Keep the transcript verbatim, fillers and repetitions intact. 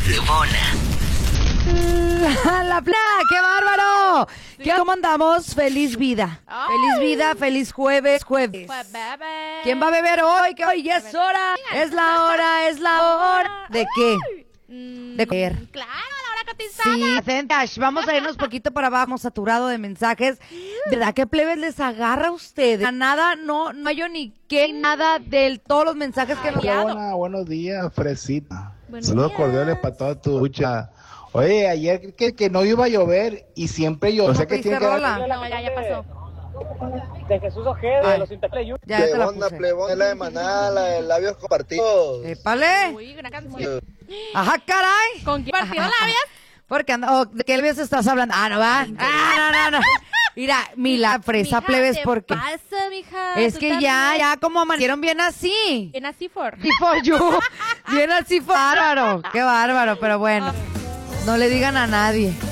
quejona. La playa, qué bárbaro. Sí. ¿Qué, ¿Cómo andamos? Feliz vida. Ay. Feliz vida, feliz jueves, jueves. Pues bebe. ¿Quién va a beber hoy? Que hoy ya es hora. Es la hora, es la hora. ¿De qué? De comer. Claro, la hora cotizada. Sí, Centash, vamos a irnos poquito para abajo, saturado de mensajes. ¿Verdad qué plebes les agarra a ustedes? A nada, no, no hay yo ni qué, nada de todos los mensajes que nos Hola, buenos días, Fresita. Buenos Saludos días. cordiales para toda tu lucha. Oye, ayer que, que no iba a llover y siempre llovió. O sea que tiene que dar... No, ya, ya pasó. De Jesús Ojeda, de los Interplayers. Ya, ya te la Plebona, puse. plebona, la de Maná, la de labios compartidos. Épale. Uy, gran canción. Ajá, caray. ¿Con quién partido labias? Porque anda, oh, ¿de qué labios estás hablando? Ah, no va. Ah, no, no, no. Mira, Mila, fresa Mija, plebes, ¿qué porque pasa, mija? es Tú que también. ya, ya como amanecieron bien así. En así for. Y for you. Bien así, bárbaro. Qué bárbaro, pero bueno. No le digan a nadie.